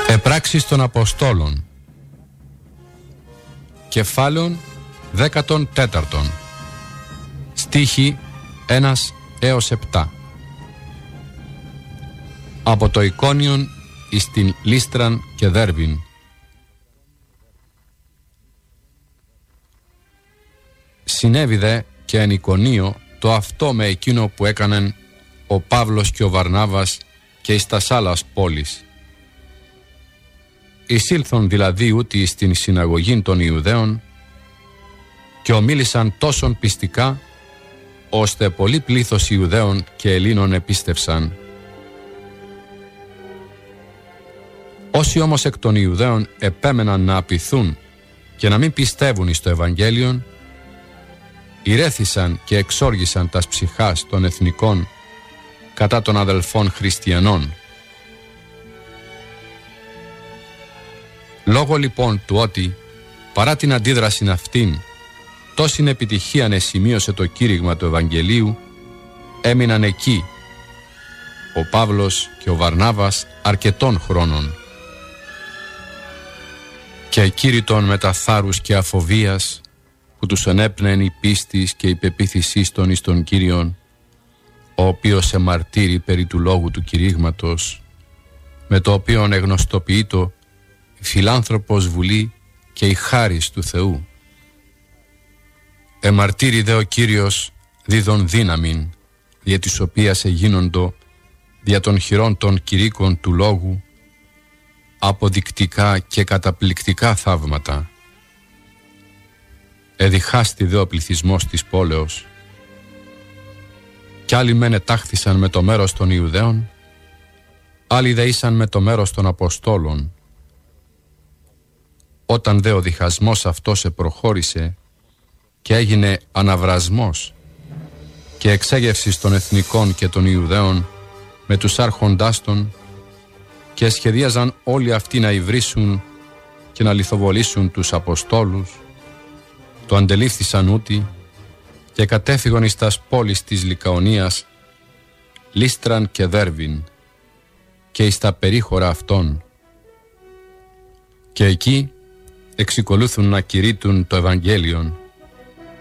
Επράξεις των Αποστόλων, κεφάλαιον 14, στίχοι 1 έως 7. Από το Εικόνιον εις την Λίστραν και Δέρβην. Συνέβη δε και εν Εικονίο το αυτό με εκείνο που έκανεν ο Παύλος και ο Βαρνάβας και εις τας άλλας πόλεις. Εισήλθον δηλαδή ούτι στην συναγωγήν των Ιουδαίων και ομίλησαν τόσον πιστικά, ώστε πολύ πλήθος Ιουδαίων και Ελλήνων επίστευσαν. Όσοι όμως εκ των Ιουδαίων επέμεναν να απειθούν και να μην πιστεύουν εις το Ευαγγέλιον, ηρέθησαν και εξόργησαν τας ψυχάς των εθνικών κατά των αδελφών χριστιανών. Λόγω λοιπόν του ότι, παρά την αντίδραση αυτήν, τόσην επιτυχίαν εσημείωσε το κήρυγμα του Ευαγγελίου, έμειναν εκεί ο Παύλος και ο Βαρνάβας αρκετών χρόνων. Και εκήρυτον με τα θάρρους και αφοβίας που τους ενέπνεεν η πίστης και η πεποίθησής των εις τον Κύριον, ο οποίος εμαρτύρει περί του λόγου του κηρύγματος, με το οποίον εγνωστοποιείτο η φιλάνθρωπος βουλή και η χάρις του Θεού. Εμαρτύρει δε ο Κύριος δίδων δύναμην, δια της οποίας εγίνοντο δια των χειρών των κηρύκων του λόγου αποδεικτικά και καταπληκτικά θαύματα. Εδιχάστη δε ο πληθυσμός της πόλεως, κι άλλοι μεν ετάχθησαν με το μέρος των Ιουδαίων, άλλοι δε ήσαν με το μέρος των Αποστόλων. Όταν δε ο διχασμός αυτός επροχώρησε και έγινε αναβρασμός και εξέγευση των εθνικών και των Ιουδαίων με τους άρχοντάς των, και σχεδίαζαν όλοι αυτοί να υβρίσουν και να λιθοβολήσουν τους Αποστόλους, το αντελήφθησαν ούτι και κατέφυγαν εις τας πόλεις της Λικαονίας, Λίστραν και Δέρβην, και εις τα περίχωρα αυτών, και εκεί εξικολούθουν να κηρύττουν το Ευαγγέλιον.